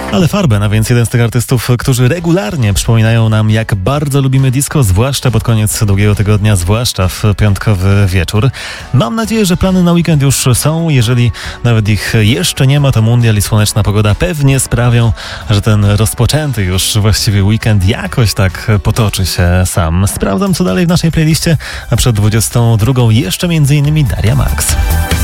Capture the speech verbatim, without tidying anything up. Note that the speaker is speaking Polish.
Ale Farben, a więc jeden z tych artystów, którzy regularnie przypominają nam, jak bardzo lubimy disco, zwłaszcza pod koniec długiego tygodnia, zwłaszcza w piątkowy wieczór. Mam nadzieję, że plany na weekend już są. Jeżeli nawet ich jeszcze nie ma, to mundial i słoneczna pogoda pewnie sprawią, że ten rozpoczęty już właściwie weekend jakoś tak potoczy się sam. Sprawdzam, co dalej w naszej playliście, a przed dwudziestą drugą jeszcze między innymi Daria Max.